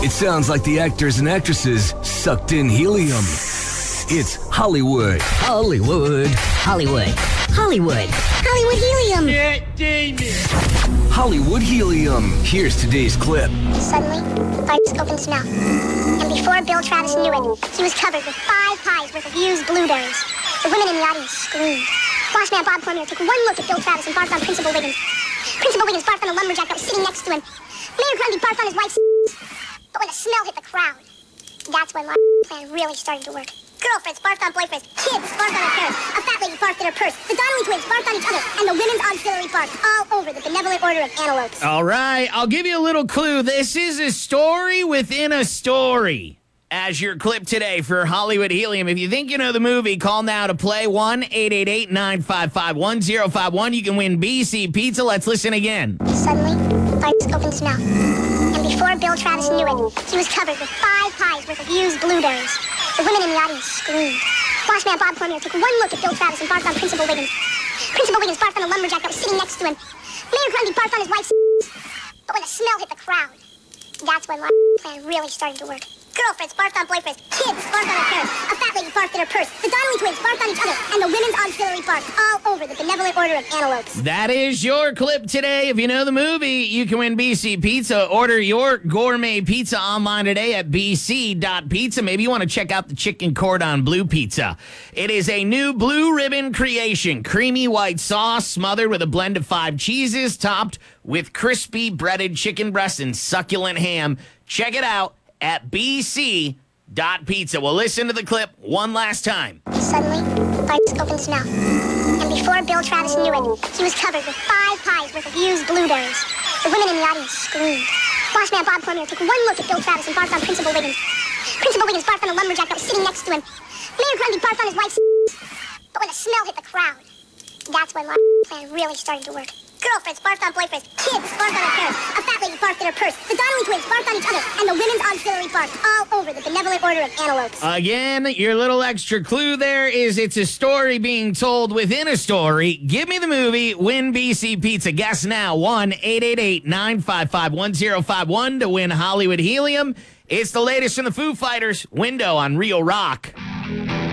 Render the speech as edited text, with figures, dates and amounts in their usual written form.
It sounds like the actors and actresses sucked in helium. It's Hollywood. Hollywood. Hollywood. Hollywood. Hollywood helium. Yeah, Damien. Hollywood helium. Here's today's clip. Suddenly, Bart opened his mouth. And before Bill Travis knew it, he was covered with 5 pies worth of used blueberries. The women in the audience screamed. Boss man Bob Cormier took one look at Bill Travis and barfed on Principal Wiggins. Principal Wiggins barfed on the lumberjack that was sitting next to him. Mayor Grundy barfed on his wife's. But when the smell hit the crowd, that's when my plan really started to work. Girlfriends barfed on boyfriends, kids barfed on their parents, a fat lady barfed in her purse, the Donnelly twins barfed on each other, and the women's auxiliary barfed all over the Benevolent Order of Antelopes. All right, I'll give you a little clue. This is a story within a story. As your clip today for Hollywood Helium. If you think you know the movie, call now to play 1-888-955-1051. You can win BC Pizza. Let's listen again. Suddenly, Bart opened his mouth. And before Bill Travis knew it, he was covered with 5 pies worth of used blueberries. The women in the audience screamed. Boss man Bob Cormier took one look at Bill Travis and barfed on Principal Wiggins. Principal Wiggins barfed on the lumberjack that was sitting next to him. Mayor Grundy barfed on his wife's. But when the smell hit the crowd, that's when my plan really started to work. Girlfriends barfed on boyfriends, kids barfed on their parents, a fat lady barfed in her purse, the Donnelly twins barfed on each other, and the women's auxiliary barfed all over the Benevolent Order of Antelopes. That is your clip today. If you know the movie, you can win BC Pizza. Order your gourmet pizza online today at bc.pizza. Maybe you want to check out the chicken cordon bleu pizza. It is a new blue ribbon creation. Creamy white sauce smothered with a blend of 5 cheeses, topped with crispy breaded chicken breast and succulent ham. Check it out at bc.pizza. We'll listen to the clip one last time. Suddenly, Bart opened his mouth. And before Bill Travis knew it, he was covered with 5 pies worth of used blueberries. The women in the audience screamed. Boss man Bob Cormier took one look at Bill Travis and barfed on Principal Wiggins. Principal Wiggins barfed on the lumberjack that was sitting next to him. Mayor Grundy barfed on his wife's. But when the smell hit the crowd, that's when my plan really started to work. Girlfriends barfed on boyfriends, kids barfed on their parents, a fat lady barfed in her purse, the Donnelly twins barfed on each other, and the women's auxiliary barfed all over the Benevolent Order of Antelopes. Again, your little extra clue there is it's a story being told within a story. Give me the movie, win BC Pizza. Guess now, 1-888-955-1051 to win Hollywood Helium. It's the latest from the Foo Fighters, Window on Real Rock.